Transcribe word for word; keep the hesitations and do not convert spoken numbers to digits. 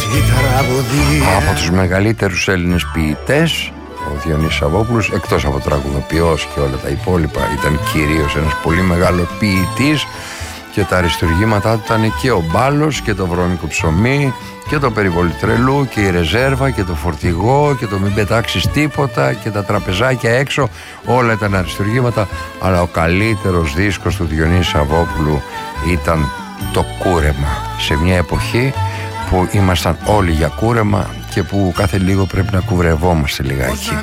Από τους μεγαλύτερους Έλληνες ποιητές, ο Διονύσης Σαββόπουλος, εκτός από τραγουδοποιός και όλα τα υπόλοιπα, ήταν κυρίως ένας πολύ μεγάλος ποιητής και τα αριστουργήματά του ήταν και ο Μπάλος και το Βρώμικο ψωμί και το Περιβολή τρελού και η Ρεζέρβα και το Φορτηγό και το Μην πετάξεις τίποτα και τα τραπεζάκια έξω, όλα ήταν αριστουργήματα, αλλά ο καλύτερος δίσκος του Διονύση Σαββόπουλου ήταν το Κούρεμα, σε μια εποχή που ήμασταν όλοι για κούρεμα και που κάθε λίγο πρέπει να κουρευόμαστε λιγάκι.